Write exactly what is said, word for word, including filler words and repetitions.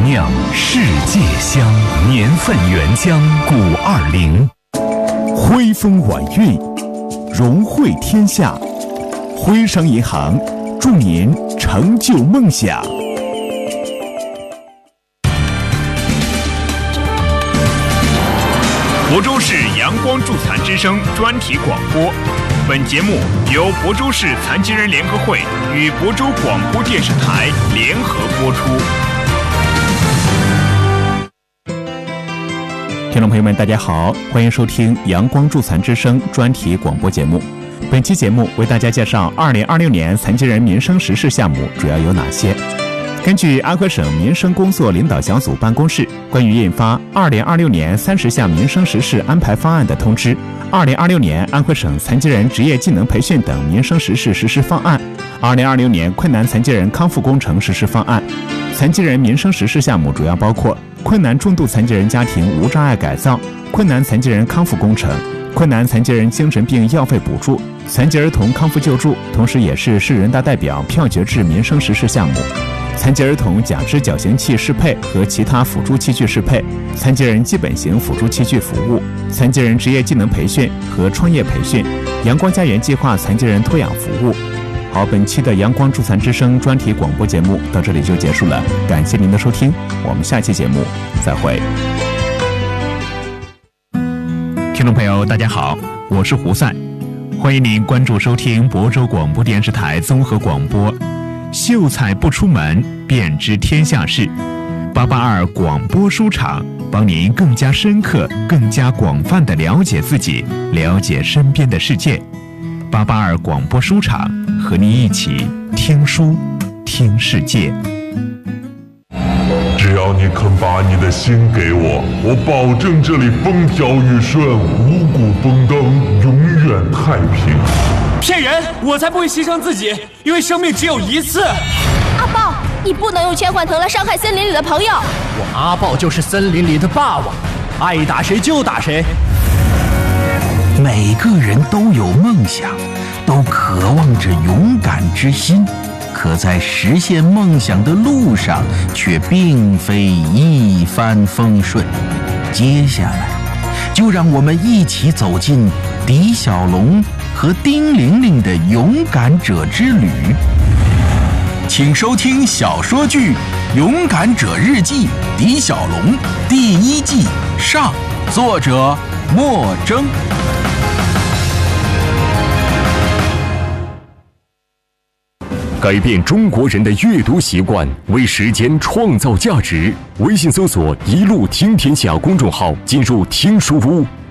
酿世界香，年份原浆古二零，徽风晚韵，融汇天下。徽商银行祝您成就梦想。 亳州市阳光助残之声专题广播，本节目由亳州市残疾人联合会与亳州广播电视台联合播出。 听众朋友们，大家好，欢迎收听阳光助残之声专题广播节目。本期节目为大家介绍二零二六年残疾人民生实事项目主要有哪些。根据安徽省民生工作领导小组办公室关于印发二零二六年三十项民生实事安排方案的通知，二零二六年安徽省残疾人职业技能培训等民生实事实施方案，二零二六年困难残疾人康复工程实施方案。残疾人民生实事项目主要包括困难重度残疾人家庭无障碍改造、困难残疾人康复工程、困难残疾人精神病药费补助、残疾儿童康复救助，同时也是市人大代表票决制民生实事项目。残疾儿童假肢矫形器适配和其他辅助器具适配、残疾人基本型辅助器具服务、残疾人职业技能培训和创业培训、阳光家园计划残疾人托养服务。好，本期的阳光助残之声专题广播节目到这里就结束了，感谢您的收听，我们下期节目再会。听众朋友大家好，我是胡赛，欢迎您关注收听亳州广播电视台综合广播，秀才不出门便知天下事，八八二广播书场帮您更加深刻更加广泛地了解自己，了解身边的世界。八八二广播书场和您一起听书听世界。 只要你肯把你的心给我，我保证这里风调雨顺，五谷丰登，永远太平。 骗人！我才不会牺牲自己，因为生命只有一次。 阿豹，你不能用千换藤来伤害森林里的朋友。 我阿豹就是森林里的霸王，爱打谁就打谁。 每个人都有梦想，都渴望着勇敢之心，可在实现梦想的路上却并非一帆风顺。接下来就让我们一起走进狄小龙和丁玲玲的勇敢者之旅。请收听小说剧《勇敢者日记》狄小龙第一季上，作者莫征。 改变中国人的阅读习惯，为时间创造价值。微信搜索一路听天下公众号，进入听书屋，